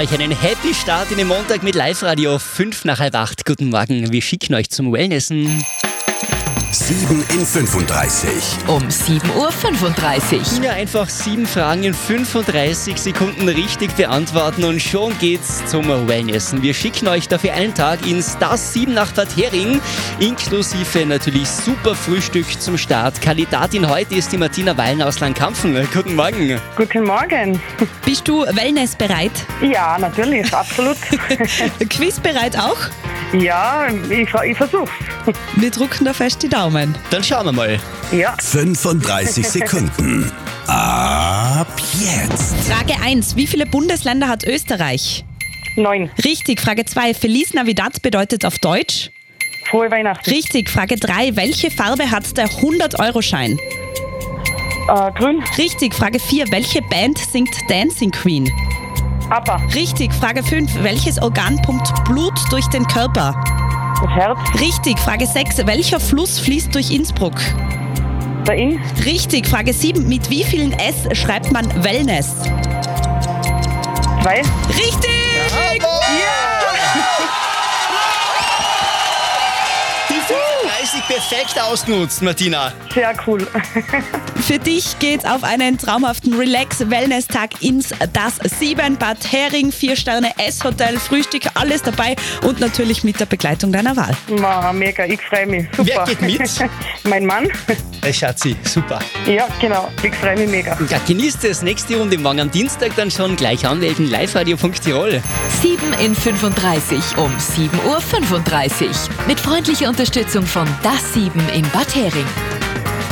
euch einen Happy Start in den Montag mit Live-Radio 5 nach halb 8. Guten Morgen, wir schicken euch zum Wellnessen. 7 in 35. Um 7.35 Uhr. Ja, einfach 7 Fragen in 35 Sekunden richtig beantworten und schon geht's zum Wellnessen. Wir schicken euch dafür einen Tag ins Das 7 nach Bad Hering, inklusive natürlich super Frühstück zum Start. Kandidatin heute ist die Martina Weilen aus Langkampfen. Guten Morgen. Guten Morgen. Bist du wellnessbereit? Ja, natürlich, absolut. Quizbereit auch? Ja, ich versuch's. Wir drücken da fest die Daumen. Dann schauen wir mal. Ja, 35 Sekunden. Ab jetzt. Frage 1. Wie viele Bundesländer hat Österreich? 9. Richtig. Frage 2. Feliz Navidad bedeutet auf Deutsch? Frohe Weihnachten. Richtig. Frage 3. Welche Farbe hat der 100-Euro-Schein? Grün. Richtig. Frage 4. Welche Band singt Dancing Queen? ABBA. Richtig. Frage 5. Welches Organ pumpt Blut durch den Körper? Das Herz. Richtig. Frage 6. Welcher Fluss fließt durch Innsbruck? Der Inn. Richtig. Frage 7. Mit wie vielen S schreibt man Wellness? 2. Richtig! Die 35 perfekt ausgenutzt, Martina. Sehr cool. Für dich geht's auf einen traumhaften Relax-Wellness-Tag ins Das 7 Bad Hering, 4-Sterne-Esshotel, Frühstück, alles dabei und natürlich mit der Begleitung deiner Wahl. Mega, ich freue mich. Super. Wer geht mit? Mein Mann. Hey Schatzi, super. Ja, genau. Ich freue mich mega. Ja, genießt es. Nächste Runde morgen am Dienstag dann schon gleich anmelden. Live-Radio.tirol. 7 in 35 um 7.35 Uhr. Mit freundlicher Unterstützung von Das 7 in Bad Hering.